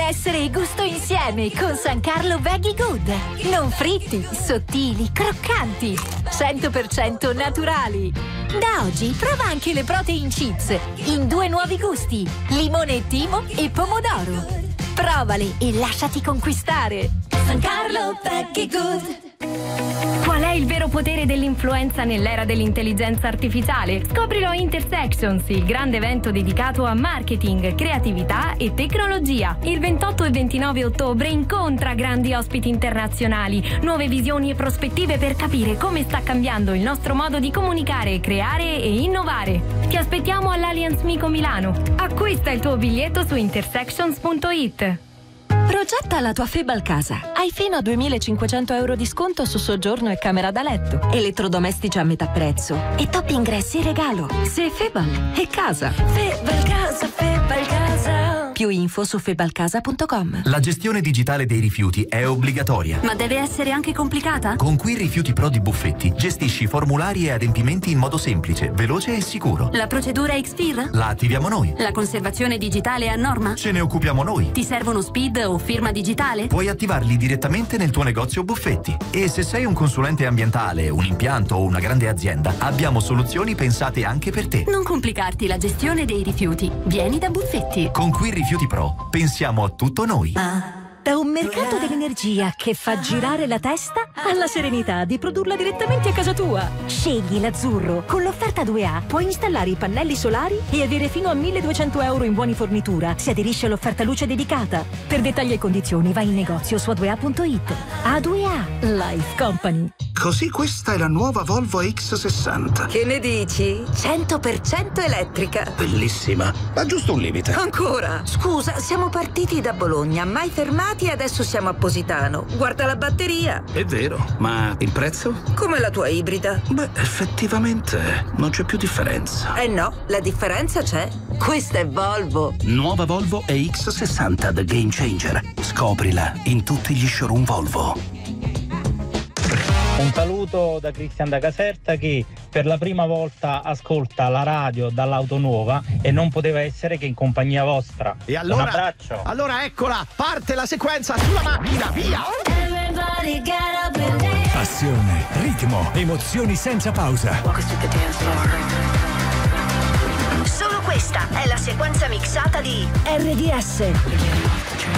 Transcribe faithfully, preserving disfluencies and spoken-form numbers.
Benessere e gusto insieme con San Carlo Veggie Good. Non fritti, sottili, croccanti, cento per cento naturali. Da oggi prova anche le protein chips in due nuovi gusti, limone e timo e pomodoro. Provali e lasciati conquistare. San Carlo Veggie Good. Qual è il vero potere dell'influenza nell'era dell'intelligenza artificiale? Scoprilo a Intersections, il grande evento dedicato a marketing, creatività e tecnologia. Il ventotto e ventinove ottobre incontra grandi ospiti internazionali, nuove visioni e prospettive per capire come sta cambiando il nostro modo di comunicare, creare e innovare. Ti aspettiamo all'Allianz Mico Milano. Acquista il tuo biglietto su intersections punto it. Progetta la tua Febal casa. Hai fino a duemilacinquecento euro di sconto su soggiorno e camera da letto. Elettrodomestici a metà prezzo. E top ingressi in regalo. Se Febal è casa. Febal casa, Febal casa. Più info su febalcasa punto com. La gestione digitale dei rifiuti è obbligatoria. Ma deve essere anche complicata? Con Qui Rifiuti Pro di Buffetti gestisci formulari e adempimenti in modo semplice, veloce e sicuro. La procedura X F I R? La attiviamo noi. La conservazione digitale è a norma? Ce ne occupiamo noi. Ti servono SPID o firma digitale? Puoi attivarli direttamente nel tuo negozio Buffetti. E se sei un consulente ambientale, un impianto o una grande azienda, abbiamo soluzioni pensate anche per te. Non complicarti la gestione dei rifiuti. Vieni da Buffetti. Con Qui Rifiuti Pro pensiamo a tutto noi. Ah. Da un mercato dell'energia che fa girare la testa alla serenità di produrla direttamente a casa tua. Scegli l'azzurro. Con l'offerta due A puoi installare i pannelli solari e avere fino a milleduecento euro in buoni fornitura se aderisci all'offerta luce dedicata. Per dettagli e condizioni vai in negozio su a due a punto it. A due A Life Company. Così questa è la nuova Volvo X sessanta. Che ne dici? cento per cento elettrica. Bellissima. Ma giusto un limite. Ancora? Scusa, siamo partiti da Bologna, mai fermati e adesso siamo a Positano. Guarda la batteria. È vero, ma il prezzo? Come la tua ibrida. Beh, effettivamente non c'è più differenza. Eh no, la differenza c'è. Questa è Volvo. Nuova Volvo E X sessanta The Game Changer. Scoprila in tutti gli showroom Volvo. Un saluto da Cristian da Caserta che per la prima volta ascolta la radio dall'auto nuova e non poteva essere che in compagnia vostra. E allora, un abbraccio. Allora eccola, parte la sequenza sulla macchina, via! Passione, ritmo, emozioni senza pausa. Solo questa è la sequenza mixata di R D S.